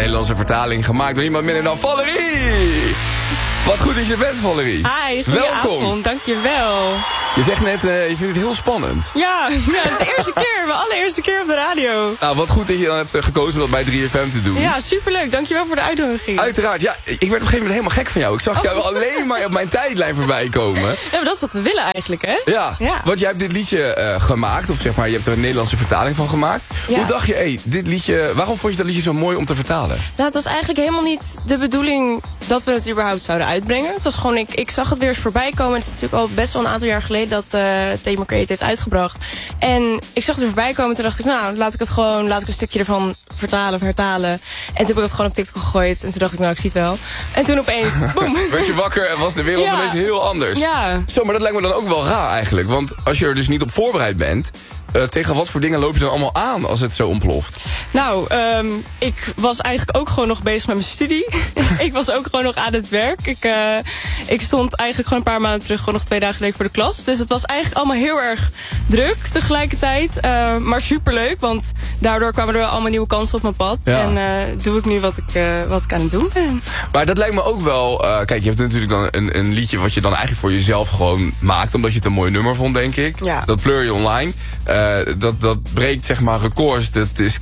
Nederlandse vertaling gemaakt door iemand minder dan Valerie. Wat goed dat je bent, Valerie. Hi, goedenavond, dankjewel. Je zegt net, je vindt het heel spannend. Ja, het is de eerste keer, mijn allereerste keer op de radio. Nou, wat goed dat je dan hebt gekozen om dat bij 3FM te doen. Ja, superleuk, dankjewel voor de uitnodiging. Uiteraard, ja, ik werd op een gegeven moment helemaal gek van jou. Ik zag jou alleen maar op mijn tijdlijn voorbij komen. Ja, maar dat is wat we willen eigenlijk, hè? Ja, want jij hebt dit liedje gemaakt, of zeg maar, je hebt er een Nederlandse vertaling van gemaakt. Ja. Hoe dacht je, dit liedje, waarom vond je dat liedje zo mooi om te vertalen? Nou, het was eigenlijk helemaal niet de bedoeling dat we het überhaupt zouden uitbrengen. Het was gewoon, ik zag het weer eens voorbij komen. Het is natuurlijk al best wel een aantal jaar geleden dat Tamer Create heeft uitgebracht. En ik zag het weer voorbij komen en toen dacht ik, nou, laat ik een stukje ervan vertalen of hertalen. En toen heb ik het gewoon op TikTok gegooid. En toen dacht ik, nou, ik zie het wel. En toen opeens, boem. Werd je wakker en was de wereld ineens heel anders. Ja. Zo, maar dat lijkt me dan ook wel raar eigenlijk. Want als je er dus niet op voorbereid bent, tegen wat voor dingen loop je dan allemaal aan als het zo ontploft? Nou, ik was eigenlijk ook gewoon nog bezig met mijn studie. Ik was ook gewoon nog aan het werk. Ik stond eigenlijk gewoon een paar maanden terug, gewoon nog 2 dagen geleden voor de klas. Dus het was eigenlijk allemaal heel erg druk tegelijkertijd. Maar superleuk, want daardoor kwamen er wel allemaal nieuwe kansen op mijn pad. Ja. En doe ik nu wat ik aan het doen ben. Maar dat lijkt me ook wel, kijk, je hebt natuurlijk dan een liedje wat je dan eigenlijk voor jezelf gewoon maakt, omdat je het een mooi nummer vond, denk ik. Ja. Dat pleur je online. Dat breekt zeg maar records. Dat is